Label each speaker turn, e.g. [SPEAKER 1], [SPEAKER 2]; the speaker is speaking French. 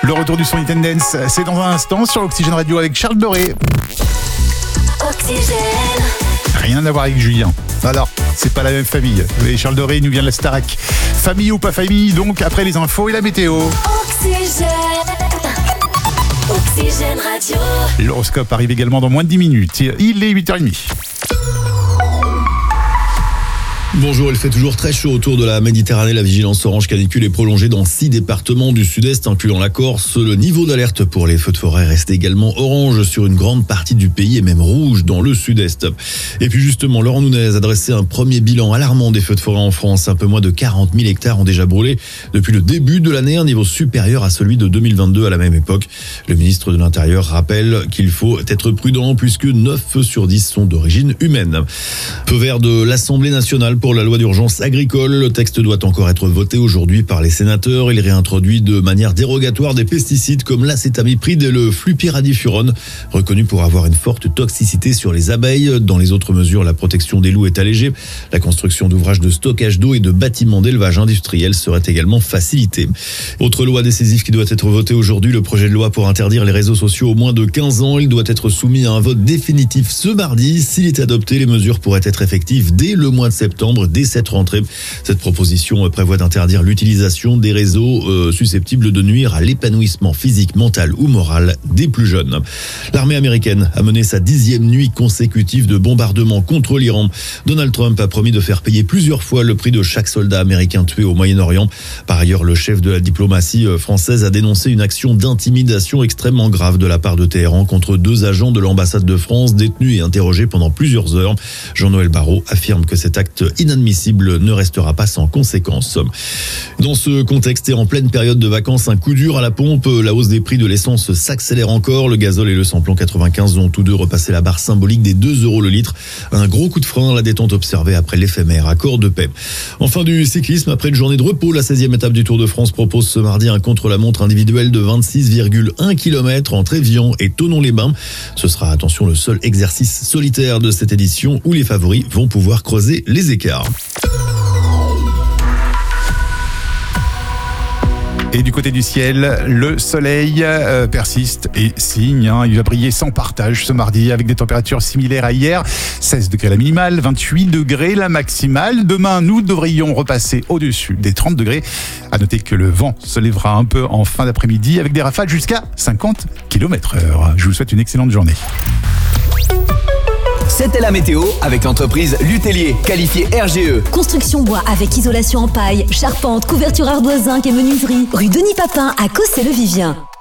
[SPEAKER 1] Le retour du son Hit & Dance, c'est dans un instant sur Oxygène Radio avec Charles Doré.
[SPEAKER 2] Oxygène.
[SPEAKER 1] Rien à voir avec Julien. Alors, c'est pas la même famille. Et Charles Doré, il nous vient de la Starac. Famille ou pas famille, donc après les infos et la météo.
[SPEAKER 2] Oxygène. Oxygène Radio.
[SPEAKER 1] L'horoscope arrive également dans moins de 10 minutes. Il est 8h30.
[SPEAKER 3] Bonjour, il fait toujours très chaud autour de la Méditerranée. La vigilance orange canicule est prolongée dans 6 départements du sud-est, incluant la Corse. Le niveau d'alerte pour les feux de forêt reste également orange sur une grande partie du pays et même rouge dans le sud-est. Et puis justement, Laurent Nunez a dressé un premier bilan alarmant des feux de forêt en France. Un peu moins de 40 000 hectares ont déjà brûlé depuis le début de l'année, un niveau supérieur à celui de 2022 à la même époque. Le ministre de l'Intérieur rappelle qu'il faut être prudent puisque 9 feux sur 10 sont d'origine humaine. Feu vert de l'Assemblée nationale pour la loi d'urgence agricole. Le texte doit encore être voté aujourd'hui par les sénateurs. Il réintroduit de manière dérogatoire des pesticides comme l'acétamipride et le flupiradifurone, reconnus pour avoir une forte toxicité sur les abeilles. Dans les autres mesures, la protection des loups est allégée. La construction d'ouvrages de stockage d'eau et de bâtiments d'élevage industriel serait également facilitée. Autre loi décisive qui doit être votée aujourd'hui, le projet de loi pour interdire les réseaux sociaux aux moins de 15 ans. Il doit être soumis à un vote définitif ce mardi. S'il est adopté, les mesures pourraient être effectives dès le mois de septembre, dès cette rentrée. Cette proposition prévoit d'interdire l'utilisation des réseaux susceptibles de nuire à l'épanouissement physique, mental ou moral des plus jeunes. L'armée américaine a mené sa 10e nuit consécutive de bombardement contre l'Iran. Donald Trump a promis de faire payer plusieurs fois le prix de chaque soldat américain tué au Moyen-Orient. Par ailleurs, le chef de la diplomatie française a dénoncé une action d'intimidation extrêmement grave de la part de Téhéran contre 2 agents de l'ambassade de France détenus et interrogés pendant plusieurs heures. Jean-Noël Barrot affirme que cet acte inadmissible ne restera pas sans conséquences. Dans ce contexte et en pleine période de vacances, un coup dur à la pompe. La hausse des prix de l'essence s'accélère encore. Le gazole et le samplon 95 ont tous deux repassé la barre symbolique des 2 € le litre. Un gros coup de frein à la détente observée après l'éphémère accord de paix. Enfin du cyclisme, après une journée de repos, la 16e étape du Tour de France propose ce mardi un contre-la-montre individuel de 26,1 km entre Évian et Thonon-les-Bains. Ce sera, attention, le seul exercice solitaire de cette édition où les favoris vont pouvoir creuser les écarts.
[SPEAKER 1] Et du côté du ciel, le soleil persiste et signe. Il va briller sans partage ce mardi avec des températures similaires à hier. 16 degrés la minimale, 28 degrés la maximale. Demain, nous devrions repasser au-dessus des 30 degrés. À noter que le vent se lèvera un peu en fin d'après-midi avec des rafales jusqu'à 50 km/h. Je vous souhaite une excellente journée.
[SPEAKER 4] C'était la météo avec l'entreprise Lutellier, qualifiée RGE.
[SPEAKER 5] Construction bois avec isolation en paille, charpente, couverture ardoise zinc et menuiserie. Rue Denis Papin à Cossé-le-Vivien.